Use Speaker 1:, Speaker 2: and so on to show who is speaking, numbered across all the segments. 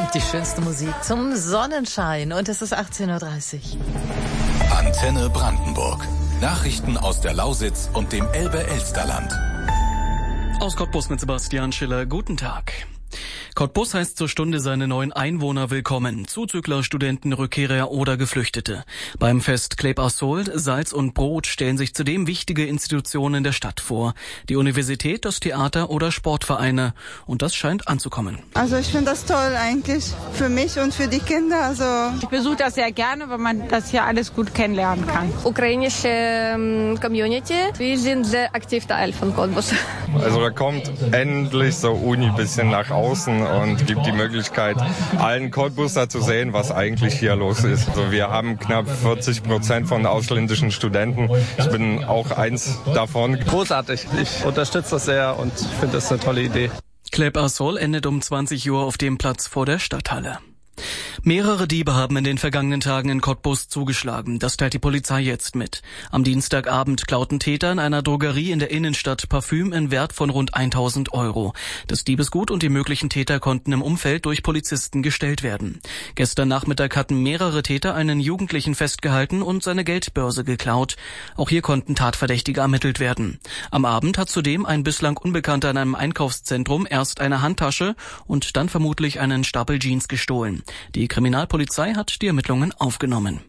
Speaker 1: Die schönste Musik zum Sonnenschein und es ist 18:30 Uhr.
Speaker 2: Antenne Brandenburg. Nachrichten aus der Lausitz und dem Elbe-Elsterland.
Speaker 3: Aus Cottbus mit Sebastian Schiller. Guten Tag. Cottbus heißt zur Stunde seine neuen Einwohner willkommen. Zuzügler, Studenten, Rückkehrer oder Geflüchtete. Beim Fest Kleeb Assold, Salz und Brot stellen sich zudem wichtige Institutionen der Stadt vor. Die Universität, das Theater oder Sportvereine. Und das scheint anzukommen.
Speaker 4: Also ich finde das toll eigentlich für mich und für die Kinder. Also
Speaker 5: ich besuche das sehr gerne, weil man das hier alles gut kennenlernen kann.
Speaker 6: Ukrainische Community, wir sind sehr aktiv Teil von Cottbus.
Speaker 7: Also da kommt endlich so Uni ein bisschen nach außen und gibt die Möglichkeit, allen Cottbuser zu sehen, was eigentlich hier los ist. Also wir haben knapp 40% von ausländischen Studenten. Ich bin auch eins davon.
Speaker 8: Großartig. Ich unterstütze das sehr und finde das eine tolle Idee.
Speaker 3: Kleeb Assold endet um 20 Uhr auf dem Platz vor der Stadthalle. Mehrere Diebe haben in den vergangenen Tagen in Cottbus zugeschlagen. Das teilt die Polizei jetzt mit. Am Dienstagabend klauten Täter in einer Drogerie in der Innenstadt Parfüm in Wert von rund 1.000 Euro. Das Diebesgut und die möglichen Täter konnten im Umfeld durch Polizisten gestellt werden. Gestern Nachmittag hatten mehrere Täter einen Jugendlichen festgehalten und seine Geldbörse geklaut. Auch hier konnten Tatverdächtige ermittelt werden. Am Abend hat zudem ein bislang Unbekannter in einem Einkaufszentrum erst eine Handtasche und dann vermutlich einen Stapel Jeans gestohlen. Die Kriminalpolizei hat die Ermittlungen aufgenommen.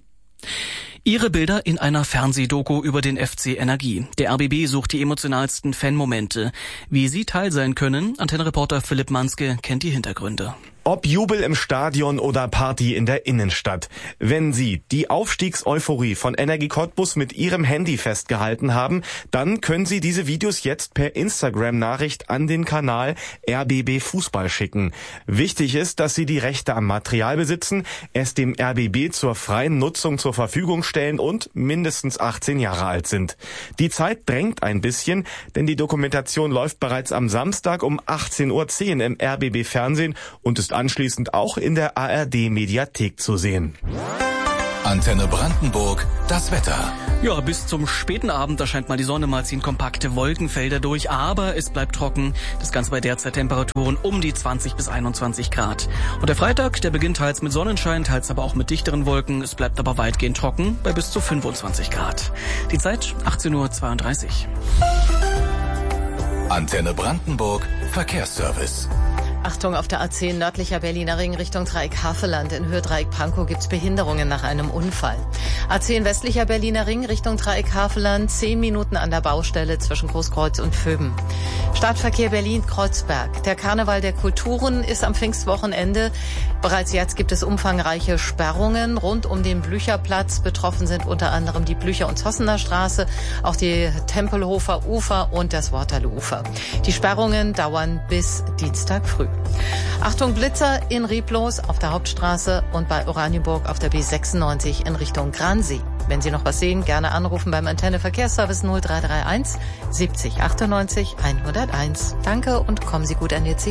Speaker 3: Ihre Bilder in einer Fernsehdoku über den FC Energie. Der RBB sucht die emotionalsten Fanmomente. Wie sie Teil sein können, Antennenreporter Philipp Manske kennt die Hintergründe.
Speaker 9: Ob Jubel im Stadion oder Party in der Innenstadt. Wenn Sie die Aufstiegseuphorie von Energie Cottbus mit Ihrem Handy festgehalten haben, dann können Sie diese Videos jetzt per Instagram-Nachricht an den Kanal RBB Fußball schicken. Wichtig ist, dass Sie die Rechte am Material besitzen, es dem RBB zur freien Nutzung zur Verfügung stellen und mindestens 18 Jahre alt sind. Die Zeit drängt ein bisschen, denn die Dokumentation läuft bereits am Samstag um 18:10 Uhr im RBB Fernsehen und ist anschließend auch in der ARD-Mediathek zu sehen.
Speaker 2: Antenne Brandenburg, das Wetter.
Speaker 3: Ja, bis zum späten Abend, da scheint mal die Sonne, mal ziehen kompakte Wolkenfelder durch, aber es bleibt trocken. Das Ganze bei derzeit Temperaturen um die 20 bis 21 Grad. Und der Freitag, der beginnt teils mit Sonnenschein, teils aber auch mit dichteren Wolken. Es bleibt aber weitgehend trocken bei bis zu 25 Grad. Die Zeit 18:32 Uhr.
Speaker 2: Antenne Brandenburg, Verkehrsservice.
Speaker 1: Achtung, auf der A10 nördlicher Berliner Ring Richtung Dreieck Havelland. In Höhe Dreieck Pankow gibt's Behinderungen nach einem Unfall. A10 westlicher Berliner Ring Richtung Dreieck Havelland. 10 Minuten an der Baustelle zwischen Großkreuz und Vöben. Stadtverkehr Berlin-Kreuzberg. Der Karneval der Kulturen ist am Pfingstwochenende. Bereits jetzt gibt es umfangreiche Sperrungen rund um den Blücherplatz. Betroffen sind unter anderem die Blücher- und Zossener Straße, auch die Tempelhofer Ufer und das Waterloo-Ufer. Die Sperrungen dauern bis Dienstag früh. Achtung, Blitzer in Rieblos auf der Hauptstraße und bei Oranienburg auf der B96 in Richtung Gransee. Wenn Sie noch was sehen, gerne anrufen beim Antenne Verkehrsservice 0331 70 98 101. Danke und kommen Sie gut an Ihr Ziel.